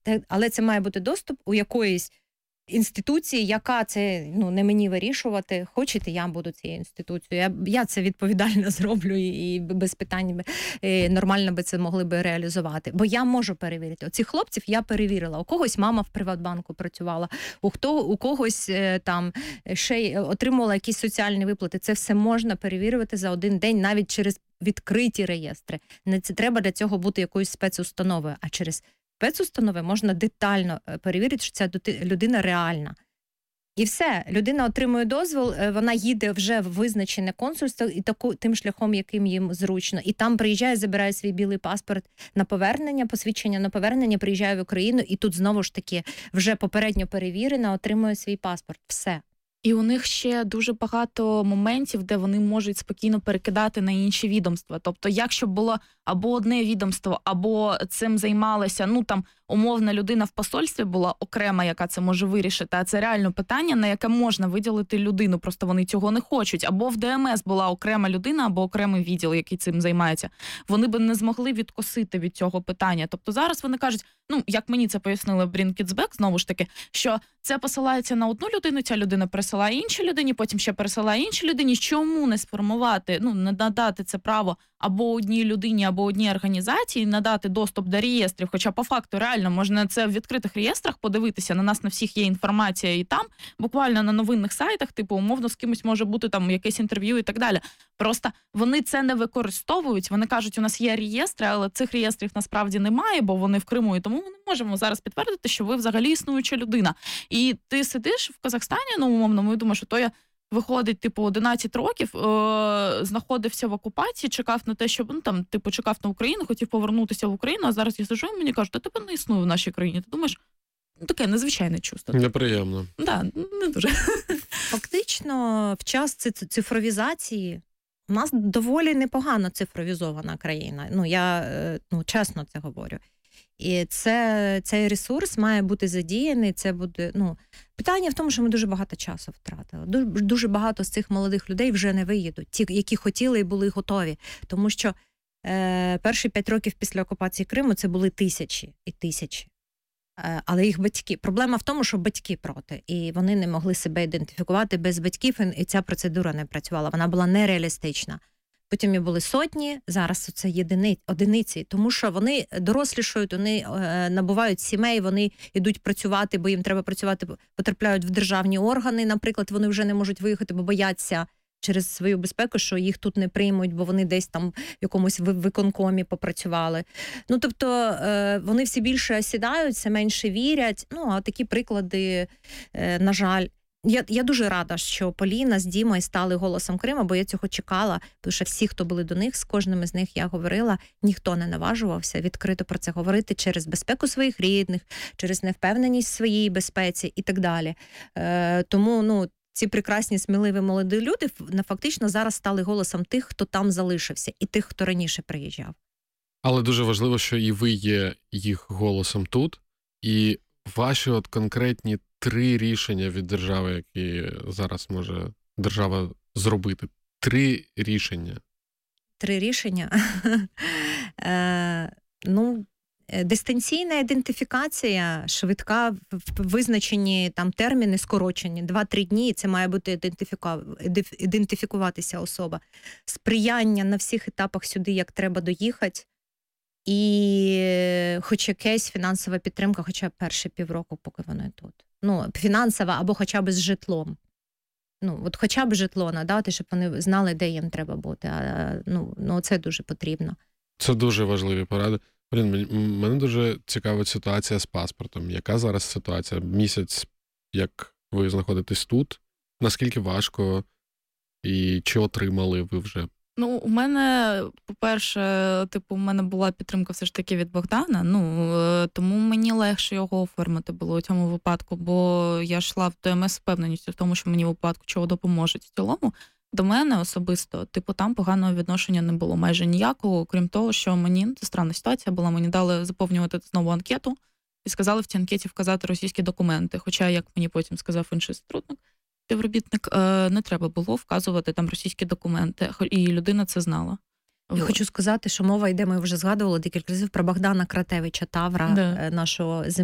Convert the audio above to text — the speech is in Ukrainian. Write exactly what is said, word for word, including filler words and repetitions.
але це має бути доступ у якоїсь інституції, яка це, ну, не мені вирішувати. Хочете, я буду цією інституцією. Я, я це відповідально зроблю і, і без питань і нормально би це могли би реалізувати. Бо я можу перевірити. Оцих хлопців я перевірила. У когось мама в Приватбанку працювала, у, хто, у когось там ще отримувала якісь соціальні виплати. Це все можна перевірювати за один день, навіть через відкриті реєстри. Не це треба для цього бути якоюсь спецустановою, а через спецустанови можна детально перевірити, що ця людина реальна. І все, людина отримує дозвіл, вона їде вже в визначене консульство і таку, тим шляхом, яким їм зручно. І там приїжджає, забирає свій білий паспорт на повернення, посвідчення на повернення, приїжджає в Україну, і тут знову ж таки вже попередньо перевірена, отримує свій паспорт. Все. І у них ще дуже багато моментів, де вони можуть спокійно перекидати на інші відомства. Тобто, якщо було або одне відомство, або цим займалася, ну там, умовна людина в посольстві була окрема, яка це може вирішити, а це реально питання, на яке можна виділити людину, просто вони цього не хочуть. Або в ДМС була окрема людина, або окремий відділ, який цим займається. Вони би не змогли відкосити від цього питання. Тобто зараз вони кажуть, ну, як мені це пояснили в Bring Kids Back, знову ж таки, що це посилається на одну людину, ця людина пересилає іншій людині, потім ще пересилає іншій людині. Чому не сформувати, ну, не надати це право або одній людині, або одній організації, надати доступ до реєстрів, хоча по факту реально можна це в відкритих реєстрах подивитися, на нас на всіх є інформація і там, буквально на новинних сайтах, типу, умовно, з кимось може бути там якесь інтерв'ю і так далі. Просто вони це не використовують, вони кажуть, у нас є реєстри, але цих реєстрів насправді немає, бо вони в Криму, і тому ми не можемо зараз підтвердити, що ви взагалі існуюча людина. І ти сидиш в Казахстані, ну, умовно, і думаєш, що то я виходить, типу, одинадцять років, е- знаходився в окупації, чекав на те, щоб, ну, там, типу, чекав на Україну, хотів повернутися в Україну, а зараз я сиджу і мені кажуть, та тебе не існує в нашій країні. Ти думаєш, ну, таке незвичайне чувство. Неприємно. Так, да, не дуже. Фактично, в час цифровізації у нас доволі непогано цифровізована країна. Ну, я, ну, чесно це говорю. І це, цей ресурс має бути задіяний, це буде, ну, питання в тому, що ми дуже багато часу втратили. Дуже, дуже багато з цих молодих людей вже не виїдуть, ті, які хотіли і були готові. Тому що е, перші п'ять років після окупації Криму це були тисячі і тисячі. Е, але їх батьки. Проблема в тому, що батьки проти, і вони не могли себе ідентифікувати без батьків, і ця процедура не працювала, вона була нереалістична. Потім і були сотні, зараз це єдиниці, одиниці, тому що вони дорослішають, вони е, набувають сімей, вони йдуть працювати, бо їм треба працювати, потрапляють в державні органи, наприклад, вони вже не можуть виїхати, бо бояться через свою безпеку, що їх тут не приймуть, бо вони десь там в якомусь виконкомі попрацювали. Ну, тобто, е, вони всі більше сідають, все менше вірять, ну, а такі приклади, е, на жаль. Я, я дуже рада, що Поліна з Дімою стали голосом Криму, бо я цього чекала, тому що всі, хто були до них, з кожним із них я говорила, ніхто не наважувався відкрито про це говорити через безпеку своїх рідних, через невпевненість в своїй безпеці і так далі. Е, тому, ну, ці прекрасні, сміливі молоді люди фактично зараз стали голосом тих, хто там залишився, і тих, хто раніше приїжджав. Але дуже важливо, що і ви є їх голосом тут, і ваші от конкретні три рішення від держави, які зараз може держава зробити. Три рішення. Три рішення? Ну, дистанційна ідентифікація, швидка, визначені там терміни скорочені, два-три дні, і це має бути ідентифікуватися особа. Сприяння на всіх етапах сюди, як треба доїхати. І хоч якась фінансова підтримка, хоча б перші півроку, поки вони тут. Ну, фінансова або хоча б з житлом. Ну, от хоча б житло надати, щоб вони знали, де їм треба бути. А, ну, ну, це дуже потрібно. Це дуже важливі поради. Блін, мене дуже цікавить ситуація з паспортом. Яка зараз ситуація? Місяць, як ви знаходитесь тут? Наскільки важко? І чи отримали ви вже? Ну, у мене, по-перше, типу, у мене була підтримка все ж таки від Богдана, ну, тому мені легше його оформити було у цьому випадку, бо я йшла в ДМС з впевненістю в тому, що мені в випадку чого допоможуть. В цілому, до мене особисто, типу, там поганого відношення не було майже ніякого, крім того, що мені, це странна ситуація була, мені дали заповнювати знову анкету і сказали в цій анкеті вказати російські документи, хоча, як мені потім сказав інший сотрудник, співробітник, не треба було вказувати там російські документи, і людина це знала. Я хочу сказати, що мова йде, ми вже згадували декілька разів про Богдана Кратевича, Тавра, да. нашого